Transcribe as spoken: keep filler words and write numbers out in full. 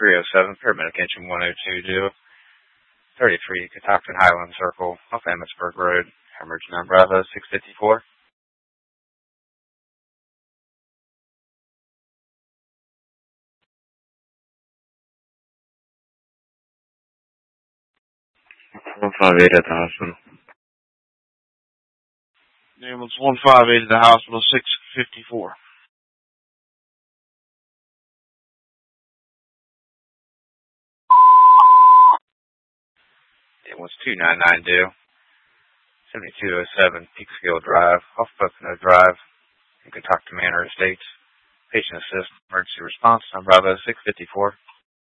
three oh seven, paramedic engine one oh two due. thirty-three, Catoctin Highland Circle, off Emmitsburg Road, hemorrhage nine Bravo six fifty-four. one five eight at the hospital. Ambulance one five eight at the hospital, six fifty-four. Ambulance two ninety-nine due. seventy-two oh seven, Peekskill Drive, off Pocono Drive, in Catoctin Manor Estates. Patient assist, emergency response, nine Bravo six fifty-four.